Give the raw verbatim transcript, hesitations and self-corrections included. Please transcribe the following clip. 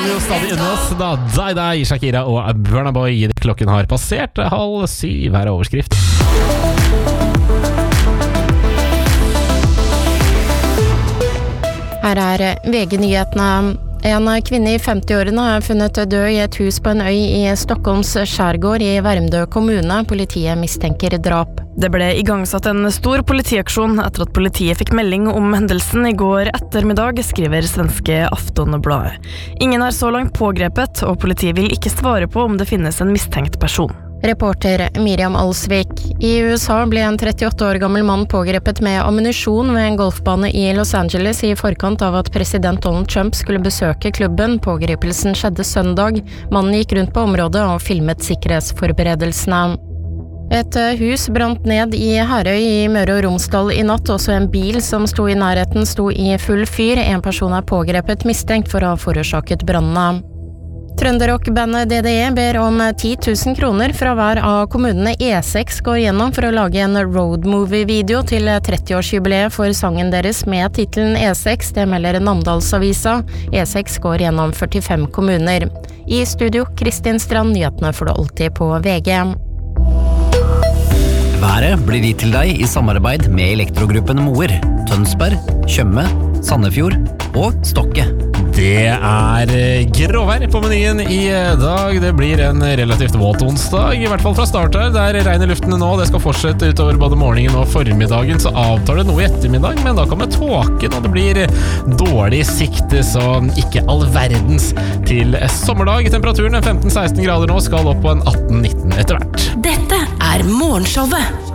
kommer jo stadig unna oss da Die Die, Shakira og Burna Boy. Klokken har passert halv syv, her er overskrift. Her er V G-nyhetene. En kvinne i femti-årene er funnet død i et hus på en øy i Stockholms skjærgård i Värmdö kommune. Politiet mistenker drap. Det ble igangsatt en stor politiaksjon etter at politiet fikk melding om hendelsen i går ettermiddag, skriver svenske Aftonbladet. Ingen er så langt pågrepet, og politiet vil ikke svare på om det finnes en mistenkt person. Reporter Miriam Alsvik. I U S A ble en trettiåtte år gammel mann pågrepet med ammunisjon ved en golfbane i Los Angeles i forkant av at president Donald Trump skulle besøke klubben. Pågripelsen skjedde søndag. Mannen gikk rundt på området og filmet sikkerhetsforberedelsene. Et hus brant ned i Herøy i Møre og Romsdal i natt. Også en bil som sto i nærheten sto i full fyr. En person er pågrepet mistenkt for å ha forårsaket brannene. Trønderrock-bandet D D E ber om ti tusen kroner fra hver av kommunene E seks går gjennom for å lage en roadmovie-video til tretti-årsjubileet for sangen deres med titelen E seks. Det melder Namdalsavisa. E seks går gjennom førtifem kommuner. I studio, Kristin Strand, nyhetene får du alltid på V G. Været blir gitt til deg i samarbeid med Elektrogruppen Moer, Tønsberg, Tjøme, Sandefjord og Stokke. Det er gråvær på menyen i dag. Det blir en relativt våt onsdag, i hvert fall fra start her. Det er regn i luften nå, det skal fortsette utover både morgenen og formiddagen, så avtar det noe i ettermiddag, men da kommer tåken, og det blir dårlig sikt, så ikke all verdens til sommerdag. Temperaturen er femten til seksten grader nå, skal opp på en atten til nitten etter hvert. Dette er Morgenshowet